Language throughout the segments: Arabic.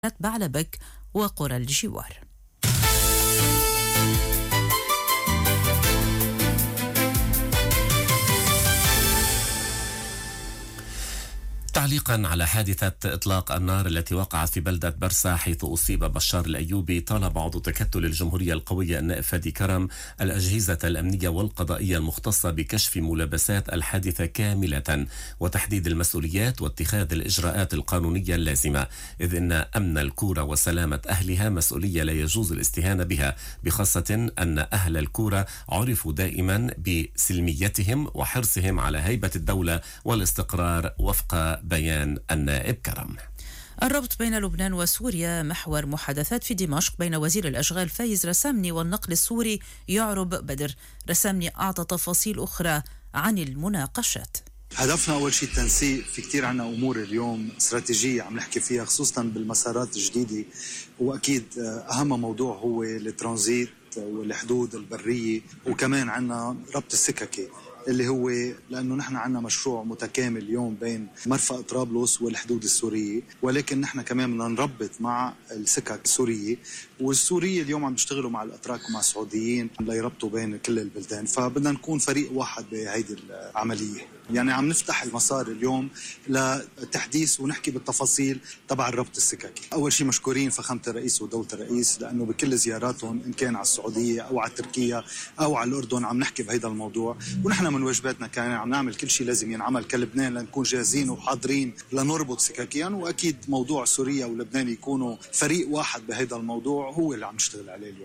بعلبك وقرى الجوار. تعليقا على حادثة إطلاق النار التي وقعت في بلدة برسا حيث أصيب بشار الأيوبي، طالب عضو تكتل الجمهورية القوية النائب فادي كرم الأجهزة الأمنية والقضائية المختصة بكشف ملابسات الحادثة كاملة وتحديد المسؤوليات واتخاذ الإجراءات القانونية اللازمة، إذ إن أمن الكورة وسلامة أهلها مسؤولية لا يجوز الاستهانة بها، بخاصة أن أهل الكورة عرفوا دائما بسلميتهم وحرصهم على هيبة الدولة والاستقرار وفق بيان النائب كرم. الربط بين لبنان وسوريا محور محادثات في دمشق بين وزير الأشغال فايز رسامني والنقل السوري يعرب بدر. رسامني أعطى تفاصيل أخرى عن المناقشات. هدفنا أول شيء التنسيق. في كتير عنا أمور اليوم استراتيجية عم نحكي فيها خصوصا بالمسارات الجديدة، وأكيد أهم موضوع هو الترانزيت والحدود البرية، وكمان عنا ربط السككي اللي هو لأنه نحن عنا مشروع متكامل اليوم بين مرفأ طرابلس والحدود السورية، ولكن نحن كمان بدنا نربط مع السكك السورية، والسورية اليوم عم بيشتغلوا مع الأتراك ومع السعوديين ليربطوا بين كل البلدان، فبدنا نكون فريق واحد بهيدي العملية. يعني عم نفتح المسار اليوم لتحديث ونحكي بالتفاصيل تبع الربط السككي. أول شيء مشكورين فخامة الرئيس ودولة الرئيس لأنه بكل زياراتهم إن كان على السعودية أو على تركيا أو على الأردن عم نحكي بهذا الموضوع، ونحن من واجباتنا كان عم نعمل كل شيء لازم ينعمل كلبنان لنكون جاهزين وحاضرين لنربط سككيا، وأكيد موضوع سوريا ولبنان يكونوا فريق واحد بهذا الموضوع هو اللي عم نشتغل عليه اليوم.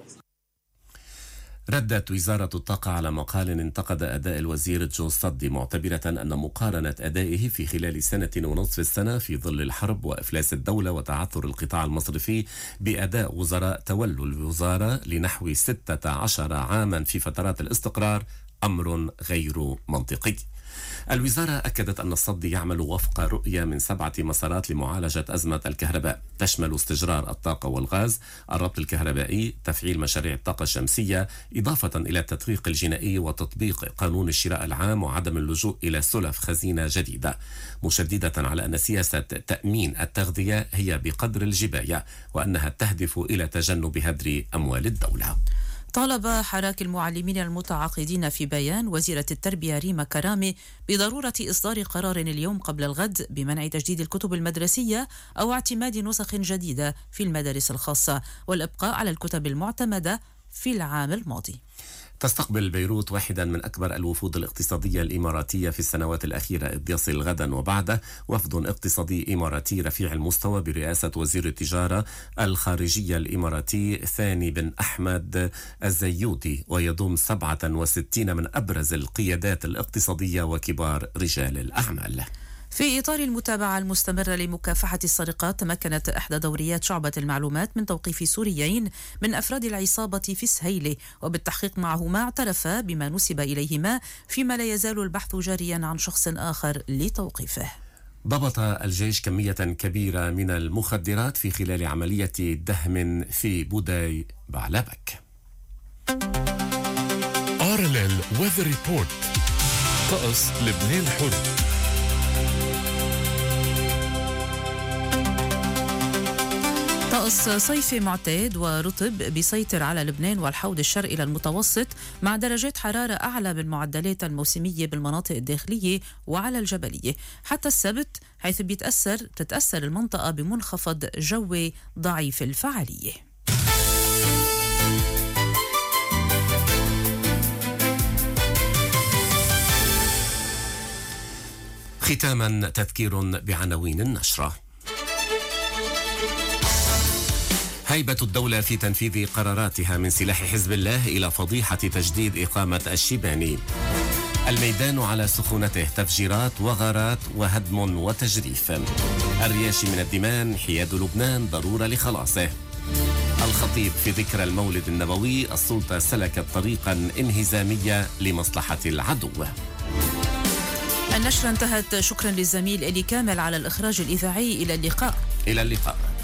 ردت وزارة الطاقة على مقال انتقد أداء الوزير جو صدي، معتبرة أن مقارنة أدائه في خلال سنة ونصف السنة في ظل الحرب وإفلاس الدولة وتعثر القطاع المصرفي بأداء وزراء تولوا الوزارة لنحو 16 عاما في فترات الاستقرار أمر غير منطقي. الوزارة أكدت أن الصدي يعمل وفق رؤية من 7 مسارات لمعالجة أزمة الكهرباء، تشمل استجرار الطاقة والغاز، الربط الكهربائي، تفعيل مشاريع الطاقة الشمسية، إضافة إلى التدقيق الجنائي وتطبيق قانون الشراء العام وعدم اللجوء إلى سلف خزينة جديدة، مشددة على أن سياسة تأمين التغذية هي بقدر الجباية وأنها تهدف إلى تجنب هدر أموال الدولة. طالب حراك المعلمين المتعاقدين في بيان وزيرة التربية ريما كرامي بضرورة إصدار قرار اليوم قبل الغد بمنع تجديد الكتب المدرسية أو اعتماد نسخ جديدة في المدارس الخاصة والإبقاء على الكتب المعتمدة في العام الماضي. تستقبل بيروت واحدا من أكبر الوفود الاقتصادية الإماراتية في السنوات الأخيرة، إذ يصل غدا وبعده وفد اقتصادي إماراتي رفيع المستوى برئاسة وزير التجارة الخارجية الإماراتي ثاني بن أحمد الزيودي، ويضم 67 من أبرز القيادات الاقتصادية وكبار رجال الأعمال. في إطار المتابعة المستمرة لمكافحة السرقات، تمكنت إحدى دوريات شعبة المعلومات من توقيف سوريين من أفراد العصابة في سهيلة، وبالتحقيق معهما اعترفا بما نسب إليهما، فيما لا يزال البحث جاريا عن شخص آخر لتوقيفه. ضبط الجيش كمية كبيرة من المخدرات في خلال عملية دهم في بوداي بعلبك. RLL Weather Report. طقس لبنان الحر. طقس صيفي معتاد ورطب بيسيطر على لبنان والحوض الشرقي إلى المتوسط، مع درجات حرارة أعلى من معدلات الموسمية بالمناطق الداخلية وعلى الجبلية حتى السبت، حيث تتأثر المنطقة بمنخفض جوي ضعيف الفعالية. ختاما تذكير بعناوين النشرة. هيبة الدولة في تنفيذ قراراتها من سلاح حزب الله إلى فضيحة تجديد إقامة الشيباني. الميدان على سخونته، تفجيرات وغارات وهدم وتجريف. الرياشي من الدمان، حياد لبنان ضرورة لخلاصه. الخطيب في ذكرى المولد النبوي، السلطة سلكت طريقا انهزامية لمصلحة العدو. النشرة انتهت. شكرا للزميل إلي كامل على الإخراج الإذاعي. إلى اللقاء.